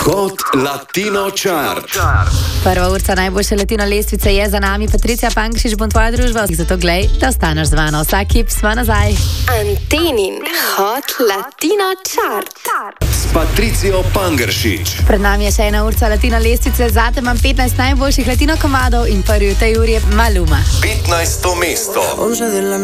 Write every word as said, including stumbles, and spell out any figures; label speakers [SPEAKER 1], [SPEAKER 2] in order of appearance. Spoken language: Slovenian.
[SPEAKER 1] Hot Latino Chart.
[SPEAKER 2] Prva urca najboljše latino lestvice je za nami. Patricija Pankšič, bom tvoja družba, zato glej, da ostaneš z mano. Vsak hip smo nazaj.
[SPEAKER 3] Antenin Hot Latino Chart
[SPEAKER 1] S Patricijo Pangeršič.
[SPEAKER 2] Pred nami je še ena urca latino lestvice, zate imam petnajst najboljših latino komadov in prvi v tej uri je Maluma.
[SPEAKER 1] petnajsto mesto.